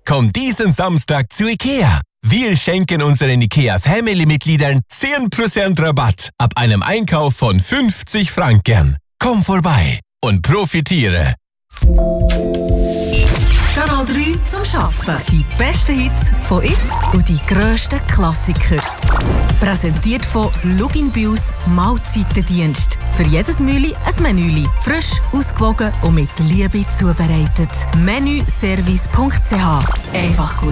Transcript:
Komm diesen Samstag zu IKEA. Wir schenken unseren IKEA-Family-Mitgliedern 10% Rabatt ab einem Einkauf von 50 Franken. Komm vorbei und profitiere. Kanal 3 zum Arbeiten. Die besten Hits von jetzt und die grössten Klassiker. Präsentiert von Lugin Bius Mahlzeitendienst. Für jedes Mühli ein Menüli. Frisch, ausgewogen und mit Liebe zubereitet. Menüservice.ch. Einfach gut